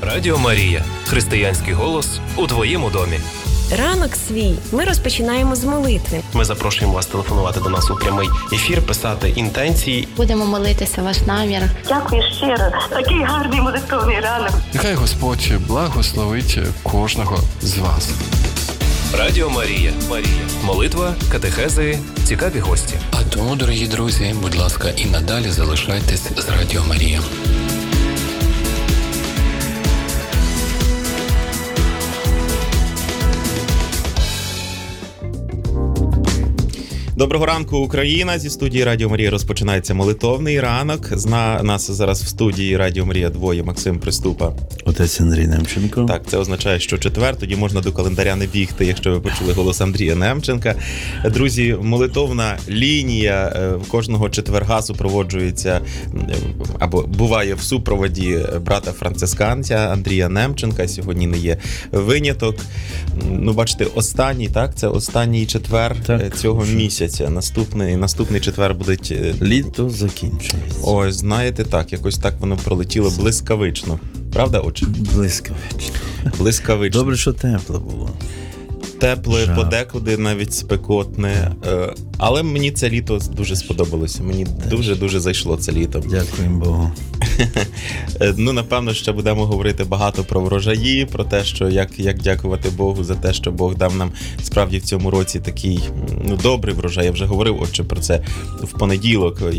Радіо Марія. Християнський голос у твоєму домі. Ранок свій ми розпочинаємо з молитви. Ми запрошуємо вас телефонувати до нас у прямий ефір, писати інтенції. Будемо молитися ваш намір. Дякую щиро. Такий гарний молитовний ранок. Нехай Господь благословить кожного з вас. Радіо Марія. Молитва, катехези, цікаві гості. А тому, дорогі друзі, будь ласка, і надалі залишайтесь з Радіо Марія. Доброго ранку, Україна! Зі студії Радіо Марія розпочинається молитовний ранок. Нас зараз в студії Радіо Марія двоє: Максим Приступа. Отець Андрій Немченко. Так, це означає, що четвер, тоді можна до календаря не бігти, якщо ви почули голос Андрія Немченка. Друзі, молитовна лінія кожного четверга супроводжується, або буває в супроводі брата францисканця Андрія Немченка. Сьогодні не є виняток. Ну, бачите, останній, так? Це останній четвер цього місяця. Наступний четвер буде... Літо закінчується. Ось, знаєте, так, якось так воно пролетіло блискавично. Правда, отче? Блискавично. Добре, що тепло було. Тепле, подекуди навіть спекотне. Але мені це літо дуже сподобалося. Мені дуже-дуже зайшло це літо. Дякуємо Богу. Ну, напевно, ще будемо говорити багато про врожаї, про те, що як дякувати Богу за те, що Бог дав нам справді в цьому році такий добрий врожай. Я вже говорив, отче, про це в понеділок.